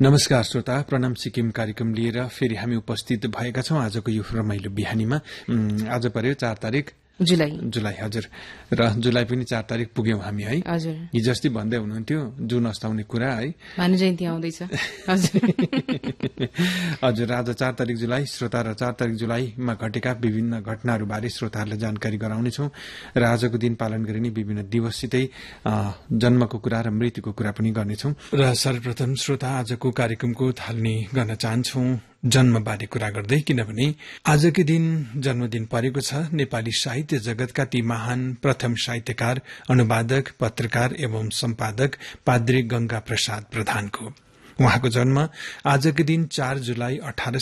नमस्कार श्रोता, प्रणाम सिक्किम कार्यक्रम लिएर फेरि हामी उपस्थित भएका छौं आजको यो रमाइलो बिहानीमा। आज पर्यो 4 तारिक जुलाई। हजुर, र जुलाई पनि 4 तारिक पुग्यौं हामी है। हजुर, हिजो अस्ति भन्दै हुनुहुन्थ्यो जुन अस्ताउने कुरा है, भानु जयन्ती आउँदैछ। हजुर हजुर, आज 4 तारिक जुलाई श्रोता, र 4 तारिक जुलाईमा घटेका विभिन्न घटनाहरूबारे श्रोताहरूलाई जानकारी गराउनेछौं र आजको दिन पालन गरिने विभिन्न दिवससितै जन्मको कुरा र मृत्युको कुरा पनि गर्नेछौं। र सर्वप्रथम श्रोता, आजको कार्यक्रमको थालनी गर्न चाहन्छौं जन्मबारे कुरा गर्दै, किनभने आजकै दिन जन्मदिन परेको छ नेपाली साहित्य जगतका ती महान प्रथम साहित्यकार, अनुवादक, पत्रकार एवं सम्पादक पाद्री गंगा प्रसाद प्रधानको। उहाँको जन्म आजकै दिन 4 जुलाई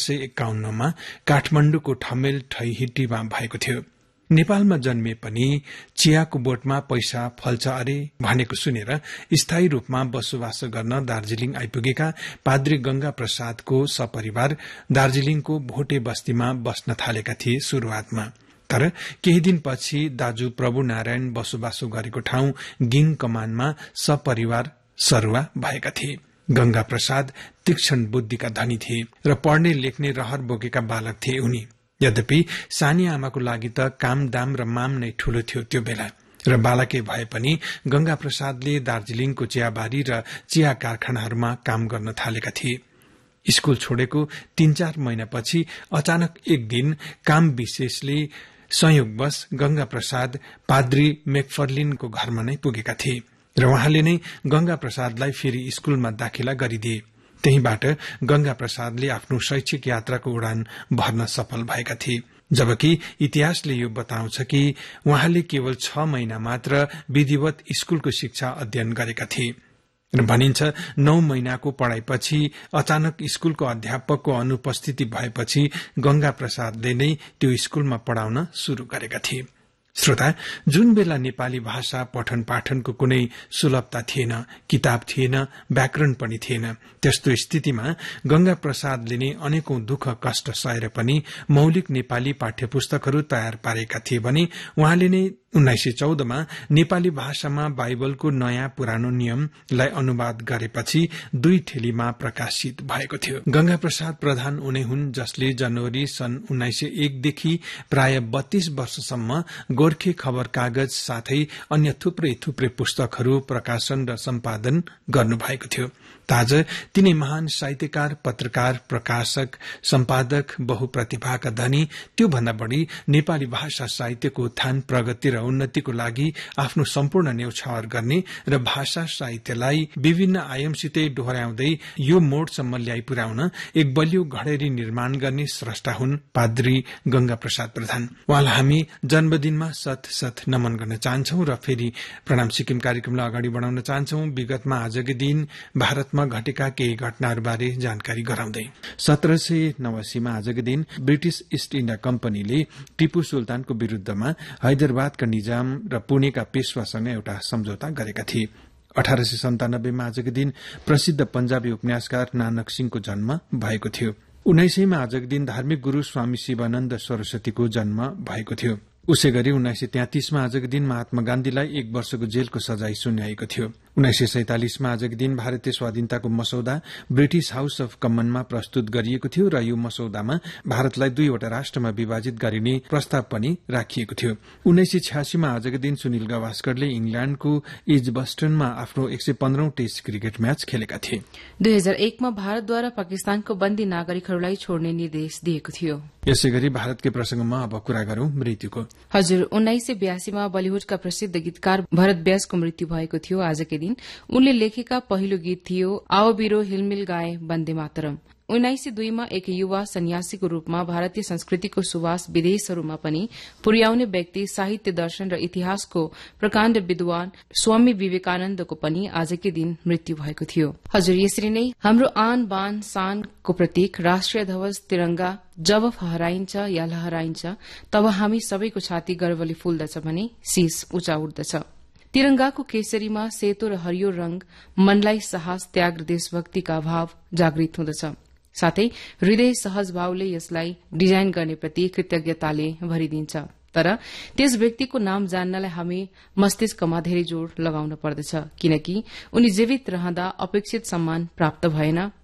1851 काठमाण्डुको ठमेल ठैहिटीमा भएको थियो। नेपालमा जन्मिए पनि चियाको बोटमा पैसा फल्छ अरे भनेको सुनेर स्थायी रूपमा बसोबास गर्न दार्जीलिङ आइपुगेका पाद्री गंगा प्रसादको सपरिवार दार्जीलिङको भोटे बस्तीमा बस्न थालेका थिए शुरूआतमा। तर केही दिनपछि दाजु प्रभु नारायण बसोबासो गरेको ठाउँ गिङ कमानमा सपरिवार सरुवा भएका थिए। गंगा प्रसाद तीक्ष्ण बुद्धिका धनी थिए र पढ्ने लेख्ने रहर बोकेका बालक थिए उनी। यद्यपि सानी आमाको लागि त काम दाम र माम नै ठूलो थियो त्यो बेला, र बालकै भए पनि गंगा प्रसादले दार्जीलिङको चियाबारी र चिया कारखानाहरूमा काम गर्न थालेका थिए। स्कूल छोडेको 3-4 महिनापछि अचानक एक दिन काम विशेषले संयोगवश गंगा प्रसाद पाद्री मेकफर्लिनको घरमा नै पुगेका थिए र उहाँले नै गंगा प्रसादलाई फेरि स्कूलमा दाखिला गरिदिए। त्यहीबाट गंगा प्रसादले आफ्नो शैक्षिक यात्राको उडान भर्न सफल भएका थिए। जबकि इतिहासले यो बताउँछ कि उहाँले केवल 6 महिना मात्र विधिवत स्कूलको शिक्षा अध्ययन गरेका थिए र भनिन्छ 9 महिनाको पढ़ाईपछि अचानक स्कूलको अध्यापकको अनुपस्थिति भएपछि गंगा प्रसादले नै त्यो स्कूलमा पढ़ाउन शुरू गरेका थिए। श्रोता, जुन बेला नेपाली भाषा पठन पाठनको कुनै सुलभता थिएन, किताब थिएन, व्याकरण पनि थिएन, त्यस्तो स्थितिमा गंगा प्रसादले नै अनेकौं दुःख कष्ट सहेर पनि मौलिक नेपाली पाठ्यपुस्तकहरू तयार पारेका थिए भने उहाँले नै 1914 नेपाली भाषामा बाइबलको नयाँ पुरानो नियमलाई अनुवाद गरेपछि 2 थेलीमा प्रकाशित भएको थियो। गंगा प्रसाद प्रधान उनै हुन् जसले जनवरी सन् 1901 देखि प्राय 32 वर्षसम्म गोर्खे खबर कागज साथै अन्य थुप्रै पुस्तकहरू प्रकाशन र सम्पादन गर्नुभएको थियो। ताज तिनै महान साहित्यकार, पत्रकार, प्रकाशक, सम्पादक, बहुप्रतिभाका धनी, त्यो भन्दा बढ़ी नेपाली भाषा साहित्यको उत्थान, प्रगति र उन्नतिको लागि आफ्नो सम्पूर्ण न्यौछावर गर्ने र भाषा साहित्यलाई विभिन्न आयामसितै डोहोर्याउँदै यो मोडसम्म ल्याइ पुर्याउन एक बलियो घडेरी निर्माण गर्ने स्रष्टा हुन् पाद्री गंगा प्रसाद प्रधान। उहाँलाई हामी जन्मदिनमा शत नमन गर्न चाहन्छौं र फेरि प्रणाम सिक्किम कार्यक्रमलाई अगाडि बढ़ाउन चाहन्छौं विगतमा आजकै दिन भारतमा घटेका केही घटनाहरूबारे जानकारी गराउँदै। 1789 मा आजकै दिन ब्रिटिश इस्ट इण्डिया कम्पनीले टिपू सुल्तानको विरूद्धमा हैदराबादका निजाम र पुणेका पेशवासँग एउटा सम्झौता गरेका थिए। 1897 मा आजकै दिन प्रसिद्ध पंजाबी उपन्यासकार नानक सिंहको जन्म भएको थियो। 1900 मा आजकै दिन धार्मिक गुरू स्वामी शिवानन्द सरस्वतीको जन्म भएको थियो। उसै गरी 1933 मा आजकै दिन महात्मा गान्धीलाई 1 वर्षको जेलको सजाय सुनाइएको थियो। 1947 मा आजकै दिन भारतीय स्वाधीनताको मसौदा ब्रिटिश हाउस अफ कमनमा प्रस्तुत गरिएको थियो र यो मसौदामा भारतलाई 2 वटा राष्ट्रमा विभाजित गरिने प्रस्ताव पनि राखिएको थियो। 1986 मा आजकै दिन सुनिल गावस्करले इंग्ल्याण्डको एजबस्टनमा आफ्नो 115औं टेस्ट क्रिकेट म्याच खेलेका थिए। 2001 मा भारतद्वारा पाकिस्तानको बन्दी नागरिकहरूलाई छोड्ने निर्देश दिएको थियो। यसैगरी भारतकै प्रसंगमा अब कुरा गरौं मृत्युको। हजुर, 1982 मा बलिउडका प्रसिद्ध गीतकार भरत व्यासको मृत्यु भएको थियो। आजकै दिन उनले लेखेका पहिलो गीत थियो आओ बिरो हिलमिल गाए वन्दे मातरम। 1902 मा एक युवा सन्यासीको रूपमा भारतीय संस्कृतिको सुवास विदेशहरूमा पनि पुर्याउने व्यक्ति, साहित्य, दर्शन र इतिहासको प्रकाण्ड विद्वान स्वामी विवेकानन्दको पनि आजकै दिन मृत्यु भएको थियो। हजुर, यसरी नै हाम्रो आन बान शानको प्रतीक राष्ट्रिय ध्वज तिरंगा जब फहराइन्छ या लहराइन्छ तब हामी सबैको छाती गर्वले फुल्दछ भने शीश उचा उठ्दछ। तिरंगाको केसरीमा सेतो र हरियो रंग मनलाई साहस, त्याग र देशभक्तिका भाव जागृत हुँदछ। साथै हृदय सहज भावले यसलाई डिजाइन गर्ने प्रति कृतज्ञताले भरिदिन्छ। तर त्यस व्यक्तिको नाम जान्नलाई हामी मस्तिष्कमा धेरै जोड़ लगाउन पर्दछ, किनकि उनी जीवित रहँदा अपेक्षित सम्मान प्राप्त भएन।